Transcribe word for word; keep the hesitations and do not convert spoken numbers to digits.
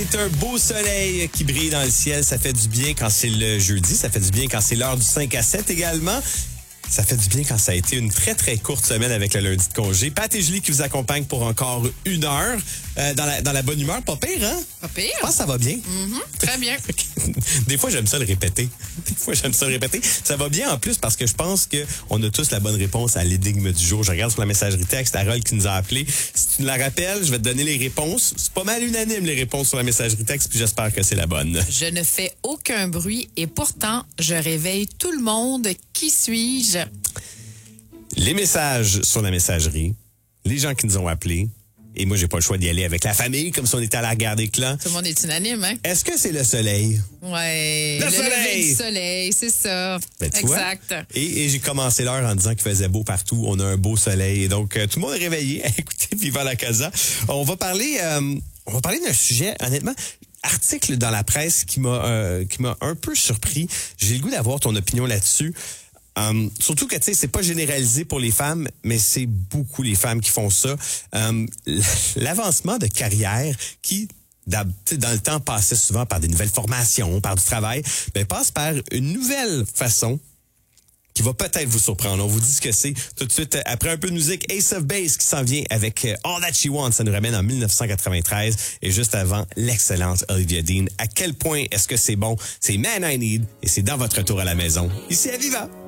C'est un beau soleil qui brille dans le ciel. Ça fait du bien quand c'est le jeudi. Ça fait du bien quand c'est l'heure du cinq à sept également. Ça fait du bien quand ça a été une très, très courte semaine avec le lundi de congé. Pat et Julie qui vous accompagnent pour encore une heure. Euh, dans, la, dans la bonne humeur, pas pire, hein? Pas pire. Je pense que ça va bien. Mm-hmm, très bien. Des fois, j'aime ça le répéter. Des fois, j'aime ça le répéter. Ça va bien en plus parce que je pense qu'on a tous la bonne réponse à l'énigme du jour. Je regarde sur la messagerie texte, Harold qui nous a appelé. Si tu me la rappelles, je vais te donner les réponses. C'est pas mal unanime, les réponses sur la messagerie texte, puis j'espère que c'est la bonne. Je ne fais aucun bruit et pourtant, je réveille tout le monde. Qui suis-je? Les messages sur la messagerie, les gens qui nous ont appelés, et moi, j'ai pas le choix d'y aller avec la famille, comme si on était à la guerre des clans. Tout le monde est unanime, hein? Est-ce que c'est le soleil? Ouais. Le, le soleil! lever du soleil, c'est ça. Ben, tu exact. Vois? Et, et j'ai commencé l'heure en disant qu'il faisait beau partout. On a un beau soleil. Et donc, euh, tout le monde est réveillé. Écoutez, Viva la Casa. On va parler, euh, on va parler d'un sujet, honnêtement, article dans la presse qui m'a, euh, qui m'a un peu surpris. J'ai le goût d'avoir ton opinion là-dessus. Um, surtout que, tu sais, c'est pas généralisé pour les femmes, mais c'est beaucoup les femmes qui font ça. Um, l'avancement de carrière qui, dans, dans le temps, passait souvent par des nouvelles formations, par du travail, ben, passe par une nouvelle façon qui va peut-être vous surprendre. On vous dit ce que c'est tout de suite après un peu de musique. Ace of Base qui s'en vient avec All That She Wants. Ça nous ramène en dix-neuf cent quatre-vingt-treize. Et juste avant, l'excellente Olivia Dean. À quel point est-ce que c'est bon? C'est Man I Need et c'est dans votre retour à la maison. Ici à Viva!